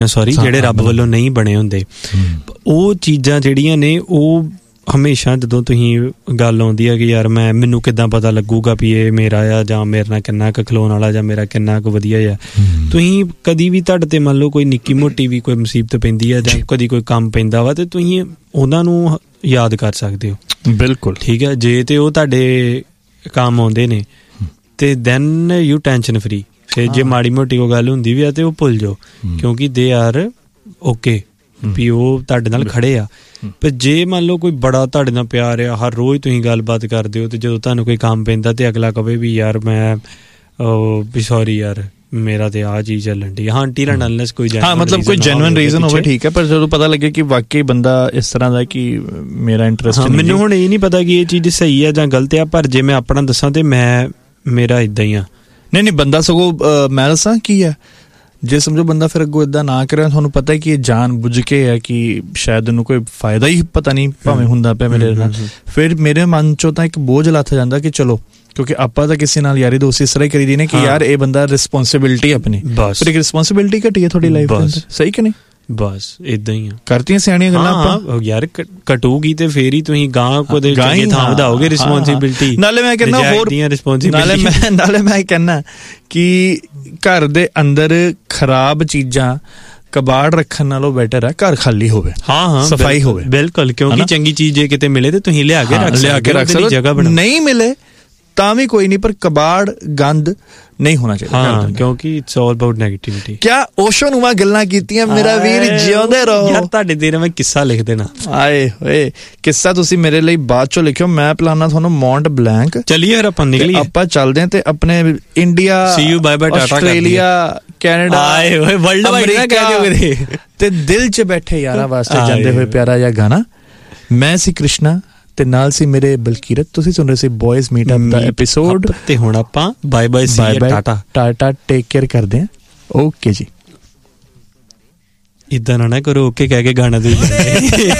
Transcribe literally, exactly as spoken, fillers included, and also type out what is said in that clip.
Sorry ਜਿਹੜੇ ਰੱਬ ਵੱਲੋਂ ਨਹੀਂ ਬਣੇ ਹੁੰਦੇ। ਉਹ ਚੀਜ਼ਾਂ ਜਿਹੜੀਆਂ ਨੇ ਉਹ ਹਮੇਸ਼ਾ ਜਦੋਂ ਤੁਸੀਂ ਗੱਲ ਆਉਂਦੀ ਹੈ ਕਿ ਯਾਰ ਮੈਂ ਮੈਨੂੰ ਕਿੱਦਾਂ ਪਤਾ ਲੱਗੂਗਾ ਵੀ ਇਹ ਮੇਰਾ ਆ ਜਾਂ ਮੇਰੇ ਨਾਲ ਕਿੰਨਾ ਕੁ ਖਲੋਣ ਵਾਲਾ ਜਾਂ ਮੇਰਾ ਕਿੰਨਾ ਕੁ ਵਧੀਆ ਆ। ਤੁਸੀਂ ਕਦੀ ਵੀ ਤੁਹਾਡੇ ਤੇ ਮੰਨ ਲਓ ਕੋਈ ਨਿੱਕੀ ਮੋਟੀ ਵੀ ਕੋਈ ਮੁਸੀਬਤ ਪੈਂਦੀ ਹੈ ਜਾਂ ਕਦੀ ਕੋਈ ਕੰਮ ਪੈਂਦਾ ਵਾ ਤੇ ਤੁਸੀਂ ਉਹਨਾਂ ਨੂੰ ਯਾਦ ਕਰ ਸਕਦੇ ਹੋ। ਬਿਲਕੁਲ ਠੀਕ ਹੈ। ਜੇ ਤੇ ਉਹ ਤੁਹਾਡੇ ਕੰਮ ਆਉਂਦੇ ਨੇ ਤੇ ਦੈਨ ਯੂ ਟੈਨਸ਼ਨ ਫਰੀ। ਫਿਰ ਜੇ ਮਾੜੀ ਮੋਟੀ ਕੋਈ ਗੱਲ ਹੁੰਦੀ ਵੀ ਆ ਤੇ ਉਹ ਭੁੱਲ ਜਾਓ ਕਿਉਂਕਿ ਦੇ ਆਰ ਓਕੇ ਵੀ ਉਹ ਤੁਹਾਡੇ ਨਾਲ ਖੜੇ ਆ। ਪਰ ਜੇ ਮੰਨ ਲਓ ਕੋਈ ਬੜਾ ਤੁਹਾਡੇ ਨਾਲ ਪਿਆਰ ਆ, ਹਰ ਰੋਜ਼ ਤੁਸੀਂ ਗੱਲਬਾਤ ਕਰਦੇ ਹੋ ਤੇ ਜਦੋਂ ਤੁਹਾਨੂੰ ਕੋਈ ਕੰਮ ਪੈਂਦਾ ਤੇ ਅਗਲਾ ਕਹੇ ਵੀ ਯਾਰ ਮੈਂ ਵੀ ਸੌਰੀ ਯਾਰ ਮੇਰਾ ਤੇ ਆਹ ਚੀਜ਼ ਚੱਲਣ ਡਈ ਹਾਂ ਟੀ ਰਨ ਅਨਲੈਸ ਕੋਈ ਹਾਂ ਮਤਲਬ ਕੋਈ ਜੈਨੂਇਨ ਰੀਜ਼ਨ ਹੋਵੇ ਠੀਕ ਹੈ। ਪਰ ਜਦੋਂ ਪਤਾ ਲੱਗੇ ਕਿ ਵਾਕਈ ਬੰਦਾ ਇਸ ਤਰ੍ਹਾਂ ਦਾ ਕਿ ਮੇਰਾ ਇੰਟਰਸਟ ਮੈਨੂੰ ਹੁਣ ਇਹ ਨਹੀਂ ਪਤਾ ਕਿ ਇਹ ਚੀਜ਼ ਸਹੀ ਹੈ ਜਾਂ ਗਲਤ ਆ। ਪਰ ਜੇ ਮੈਂ ਆਪਣਾ ਦੱਸਾਂ ਤੇ ਮੈਂ ਮੇਰਾ ਇੱਦਾਂ ਹੀ ਆ। ਨਹੀਂ ਨਹੀਂ ਬੰਦਾ ਸਗੋਂ ਮੈਂ ਦੱਸਾਂ ਕੀ ਹੈ ਜੇ ਸਮਝੋ ਬੰਦਾ ਫਿਰ ਅੱਗੋਂ ਇੱਦਾਂ ਨਾ ਕਰੇ ਤੁਹਾਨੂੰ ਪਤਾ ਕਿ ਇਹ ਜਾਣ ਬੁੱਝ ਕੇ ਹੈ ਕਿ ਸ਼ਾਇਦ ਉਹਨੂੰ ਕੋਈ ਫਾਇਦਾ ਹੀ ਪਤਾ ਨਹੀਂ ਭਾਵੇਂ ਹੁੰਦਾ ਪਿਆ ਮੇਰੇ ਨਾਲ, ਫਿਰ ਮੇਰੇ ਮਨ 'ਚੋਂ ਤਾਂ ਇੱਕ ਬੋਝ ਲੱਥ ਜਾਂਦਾ ਕਿ ਚਲੋ ਕਿਉਂਕਿ ਆਪਾਂ ਤਾਂ ਕਿਸੇ ਨਾਲ ਯਾਰੀ ਦੋਸਤੀ ਇਸ ਤਰ੍ਹਾਂ ਹੀ ਕਰੀਦੀ ਨੇ ਕਿ ਯਾਰ ਇਹ ਬੰਦਾ ਰਿਸਪੋਂਸਿਬਿਲਿਟੀ ਆਪਣੀ ਫਿਰ ਇੱਕ ਰਿਸਪੋਂਸਿਬਿਲਿਟੀ ਘਟੀ ਹੈ ਤੁਹਾਡੀ ਲਾਈਫ ਦੇ ਅੰਦਰ। ਸਹੀ ਕਿ ਨਹੀਂ? ਬਸ ਏਦਾਂ ਹੀ ਆ ਕਰਤੀਆਂ ਸਿਆਣੀਆਂ ਗੱਲਾਂ ਆਪਾਂ ਯਾਰ ਘਟੂਗੀ ਤੇ ਫੇਰ ਹੀ ਤੁਸੀਂ ਗਾਂ ਕੋਦੇ ਚੰਗੇ ਥਾਂ ਵਧਾਓਗੇ ਰਿਸਪੋਂਸਿਬਿਲਿਟੀ। ਨਾਲੇ ਮੈਂ ਕਹਿੰਦਾ ਹੋਰ ਨਾਲੇ ਮੈਂ ਨਾਲੇ ਮੈਂ ਕਹਿੰਦਾ ਕਿ ਘਰ ਦੇ ਅੰਦਰ ਖਰਾਬ ਚੀਜ਼ਾਂ ਕਬਾੜ ਰੱਖਣ ਨਾਲੋਂ ਬੈਟਰ ਹੈ ਘਰ ਖਾਲੀ ਹੋਵੇ। ਹਾਂ ਹਾਂ ਸਫਾਈ ਹੋਵੇ। ਬਿਲਕੁਲ ਕਿਉਂਕਿ ਚੰਗੀ ਚੀਜ਼ ਜੇ ਕਿਤੇ ਮਿਲੇ ਤੇ ਤੁਸੀਂ ਲਿਆ ਕੇ ਰੱਖ ਲਿਆ ਕੇ ਰੱਖ ਸਕਦੇ। ਜਗ੍ਹਾ ਬਣਾਓ ਨਹੀਂ ਮਿਲੇ ਤਾਂ ਵੀ ਕੋਈ ਨਹੀਂ ਪਰ ਕਬਾੜ ਗੰਦ ਨਹੀਂ ਹੋਣਾ ਚਾਹੀਦਾ। ਹਾਂ ਕਿਉਂਕਿ ਇਟਸ ਆਲ ਅਬਾਊਟ ਨੈਗੇਟਿਵਿਟੀ। ਕਿਆ ਓਸ਼ੋ ਨੂੰ ਮੈਂ ਗੱਲਾਂ ਕੀਤੀਆਂ ਮੇਰਾ ਵੀਰ ਜਿਉਂਦੇ ਰਹੋ। ਯਾਰ ਤੁਹਾਡੇ ਦੇਰ ਮੈਂ ਕਿੱਸਾ ਲਿਖ ਦੇਣਾ। ਆਏ ਹੋਏ ਕਿੱਸਾ ਤੁਸੀਂ ਮੇਰੇ ਲਈ ਬਾਅਦ ਚੋਂ ਲਿਖਿਓ। ਮੈਂ ਪਲਾਨਾ ਤੁਹਾਨੂੰ ਮੌਂਟ ਬਲੈਂਕ। ਚਲਿਏ ਫਿਰ ਆਪਾਂ ਨਿਕਲੀਏ ਆਪਾਂ ਚੱਲਦੇ ਹਾਂ ਤੇ ਆਪਣੇ India C you bye bye Tata Australia Canada ਆਏ ਹੋਏ ਵਰਲਡ ਵਾਈਡ ਨਾ ਕਹਿ ਦਿਓ ਤੇ ਦਿਲ 'ਚ ਬੈਠੇ ਯਾਰਾਂ ਵਾਸਤੇ ਜਾਂਦੇ ਹੋਏ ਪਿਆਰਾ ਜਿਹਾ ਗਾਣਾ। ਮੈਂ ਸੀ ਕ੍ਰਿਸ਼ਨਾ ਤੇ ਨਾਲ ਸੀ ਮੇਰੇ ਬਲਕੀਰਤ। ਤੁਸੀਂ ਸੁਣ ਰਹੇ ਸੀ ਬॉयਜ਼ ਮੀਟਅਪ ਦਾ ਐਪੀਸੋਡ ਤੇ ਹੁਣ ਆਪਾਂ bye bye see Tata Tata take care ਕਰਦੇ ਹਾਂ। ਓਕੇ ਜੀ। ਇਦਾਂ ਨਾ ਨਾ ਕਰੋ ਓਕੇ ਕਹਿ ਕੇ ਗਾਣਾ ਦੇ